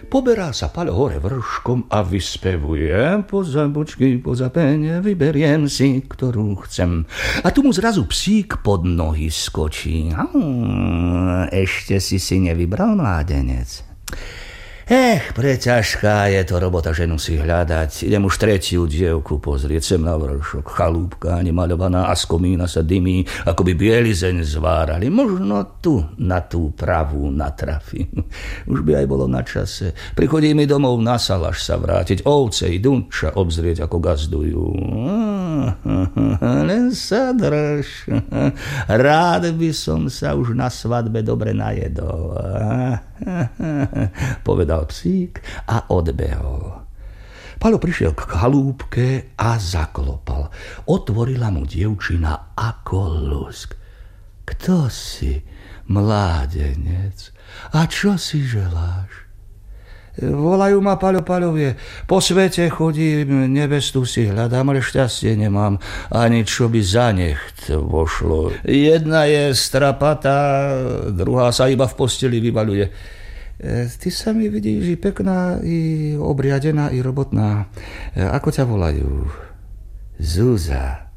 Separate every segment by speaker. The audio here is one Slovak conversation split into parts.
Speaker 1: Poberá sa Paľo hore vrškom a vyspevuje: poza bočky, poza pene, vyberiem si, ktorú chcem. A tu mu zrazu psík pod nohy skočí. Ešte si nevybral, mládenec? Preťažká je to robota ženu si hľadať. Idem už tretiu dievku pozrieť, sem na vršok. Chalúbka nemaľovaná a z komína sa dymí, ako by bielizeň zvárali. Možno tu na tú pravú natrafi. Už by aj bolo na čase. Prichodí mi domov na Salaš sa vrátiť, ovce i dunča obzrieť, ako gazdujú. Len sa drž. Rád by som sa už na svadbe dobre najedol. Povedal psík a odbehol. Paľo prišiel k chalúbke a zaklopal. Otvorila mu dievčina ako lusk. Kto si, mládenec? A čo si želáš? Volajú ma Paľo Paľovie. Po svete chodím, nevestu si hľadám, ale šťastie nemám. Ani čo by za necht vošlo. Jedna je strapatá, druhá sa iba v posteli vyvaľuje. Ty sa mi vidíš i pekná, i obriadená, i robotná. Ako ťa volajú? Zúza.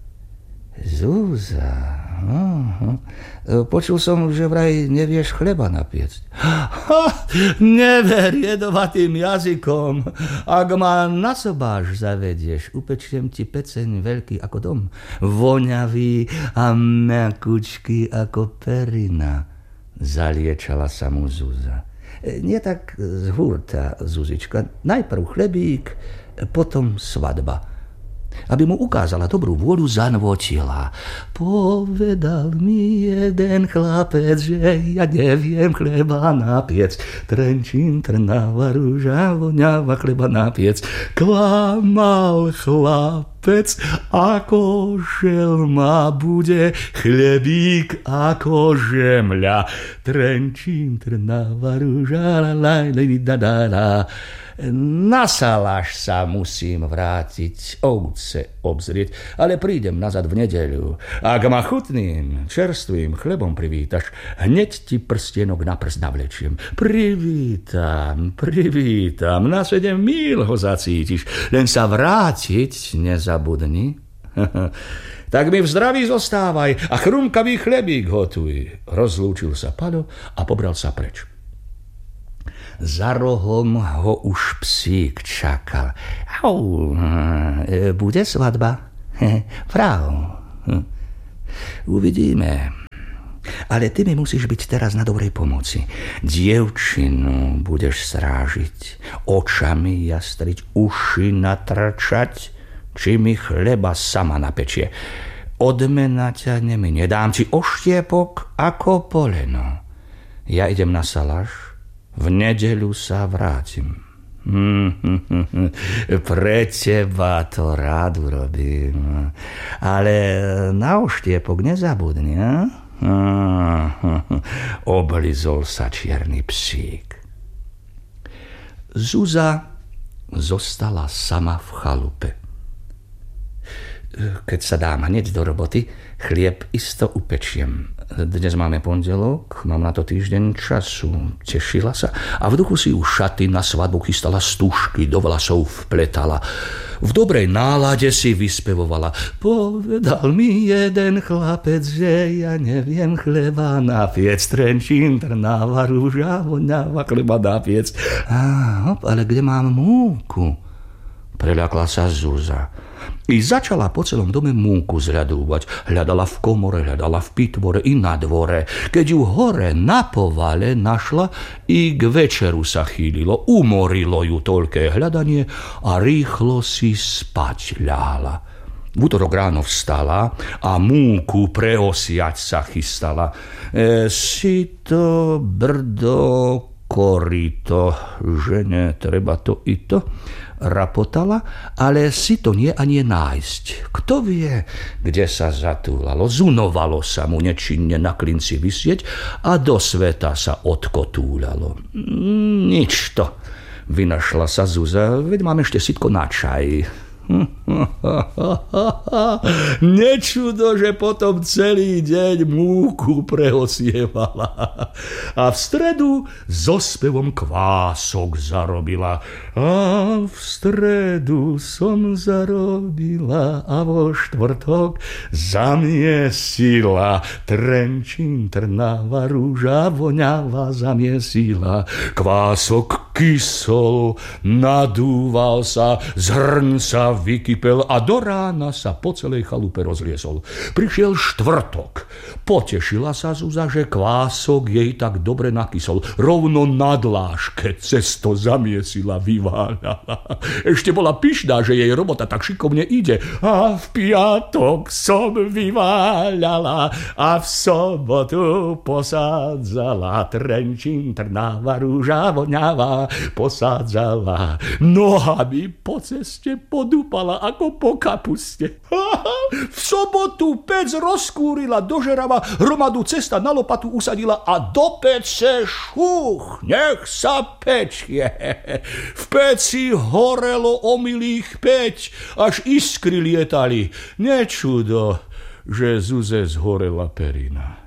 Speaker 1: Počul som, že vraj nevieš chleba napiecť. Never jedovatým jazykom. Ak ma na sobáš zavedieš, upečiem ti peceň veľký ako dom, voňavý a mäkučký ako perina. Zaliečala sa mu Zúza. Nie tak z hurta, Zuzička. Najprv chlebík, potom svadba. Aby mu ukázala dobrú vôľu, zanvotila. Povedal mi jeden chlapec, že ja neviem chleba napiec. Trenčín, Trnava, Rúža, voňava chleba napiec. Klamal chlapec, ako želma bude, chlebík ako žemľa. Trenčín, Trnava, Rúža, la. Na Salaš sa musím vrátiť, ovce obzrieť, ale prídem nazad v nedeľu. Ak ma chutným, čerstvým chlebom privítaš, hneď ti prstienok na prst navlečiem. Privítam, na 7 míl ho zacítiš, len sa vrátiť nezabudni. Tak mi v zdraví zostávaj a chrumkavý chlebík hotuj. Rozlúčil sa Paľo a pobral sa preč. Za rohom ho už psík čakal. Bude svadba? Vrau. Uvidíme. Ale ty mi musíš byť teraz na dobrej pomoci. Dievčinu budeš strážiť, očami jastriť, uši natrčať, či mi chleba sama napečie. Odmena ťa neminie, dám ti oštiepok ako poleno. Ja idem na Salaš, v nedeľu sa vrátim. Pre teba to rád urobím. Ale na oštiepok nezabudni, Oblizol sa čierny psík. Zúza zostala sama v chalupe. Keď sa dám hneď do roboty, chlieb isto upečiem. Dnes máme pondelok, mám na to týždeň času. Tešila sa a v duchu si už šaty na svadbu chystala, stužky do vlasov vpletala. V dobrej nálade si vyspevovala. Povedal mi jeden chlapec, že ja neviem chleba napiec. Trenčín, Trnava, Rúža, voňava chleba napiec. Ale kde mám múku? Preľakla sa Zúza. I začala po celom dome múku zľadúvať. Hľadala v komore, hľadala v pitvore i na dvore. Keď ju hore na povale našla, i k večeru sa chýlilo. Umorilo ju toľké hľadanie a rýchlo si spať ľahla. V útorok ráno vstala a múku preosiať sa chystala. Sito, brdo, korito, že netreba to i to, rapotala, ale si to nie ani nájsť. Kto vie, kde sa zatúlalo, zunovalo sa mu nečinne na klinci visieť a do sveta sa odkotúľalo. Nič to, vynašla sa Zúza, veď mám ešte sitko na čaj. Nečudo, že potom celý deň múku prehosievala. A v stredu so spevom kvások zarobila. A v stredu som zarobila a vo štvrtok zamiesila. Trenčín, Trnava, rúža voňava zamiesila. Kvások kysol, nadúval sa, zhrň sa vykypel a do rána sa po celej chalupe rozliesol. Prišiel štvrtok. Potešila sa Zuza, že kvások jej tak dobre nakysol. Rovno na dláške cesto zamiesila, vyváľala. Ešte bola pyšná, že jej robota tak šikovne ide. A v piatok som vyváľala a v sobotu posádzala. Trenčín, Trnava, rúža voňava posádzala. Nohami po ceste podúpala ako po kapuste. V sobotu pec rozkúrila, dožerava, hromadu cesta na lopatu usadila a do pece šuch, nech sa pečie. V peci horelo omilých 5, až iskry lietali. Nečudo, že Zuze zhorela perina.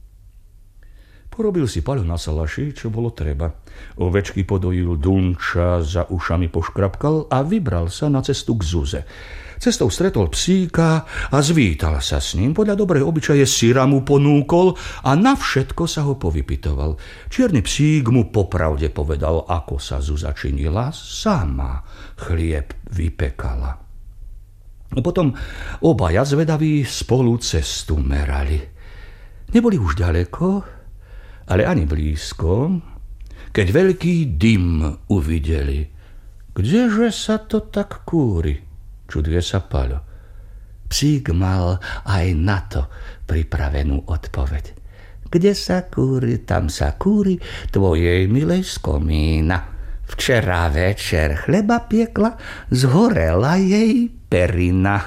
Speaker 1: Porobil si Paľo na salaši, čo bolo treba. Ovečky podojil, Dunča za ušami poškrapkal a vybral sa na cestu k Zuze. Cestou stretol psíka a zvítal sa s ním. Podľa dobrej obyčaje syra mu ponúkol a na všetko sa ho povypytoval. Čierny psík mu popravde povedal, ako sa Zuza činila, sama chlieb vypekala. Potom obaja zvedaví spolu cestu merali. Neboli už ďaleko, ale ani blízko, keď veľký dym uvideli. Kdeže sa to tak kúri? Čuduje sa Paľo. Psík mal aj na to pripravenú odpoveď. Kde sa kúri, tam sa kúri tvojej milej z komína. Včera večer chleba piekla, zhorela jej perina.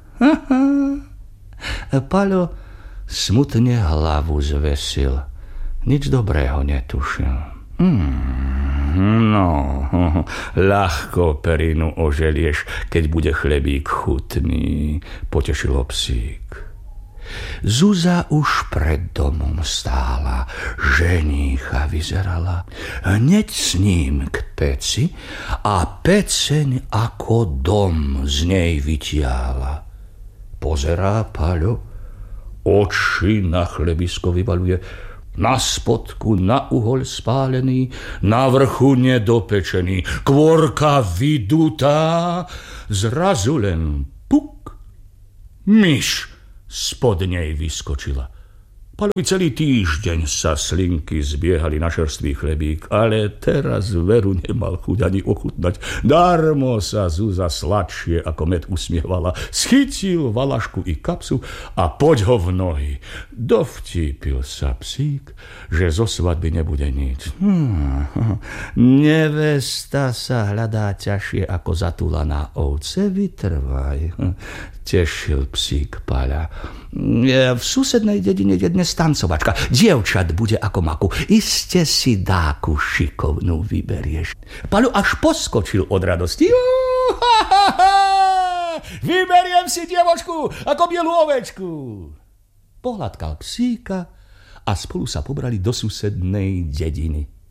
Speaker 1: Paľo smutne hlavu zvesil. Nič dobrého netušil. No, ľahko perinu oželieš, keď bude chlebík chutný, potešilo psík. Zuza už pred domom stála, ženícha vyzerala. Hneď s ním k peci a peceň ako dom z nej vytiala. Pozerá Paľo, oči na chlebisko vyvaľuje, na spodku, na uhoľ spálený, na vrchu nedopečený, kôrka vydutá, zrazu len puk, myš spod nej vyskočila. Paľovi celý týždeň sa slinky zbiehali na čerstvý chlebík, ale teraz veru nemal chuť ani ochutnať. Darmo sa Zuza sladšie ako med usmievala. Schytil valašku i kapsu a poď ho v nohy. Dovtípil sa psík, že zo svadby nebude nič. Nevesta sa hľadá ťažšie ako zatúlaná ovce, vytrvaj. Tešil psík Paľa. V susednej dedine je dnes tancovačka. Dievčat bude ako maku. Iste si dáku šikovnú vyberieš. Paľo až poskočil od radosti. Vyberiem si dievočku ako bielú ovečku. Pohľadkal psíka a spolu sa pobrali do susednej dediny.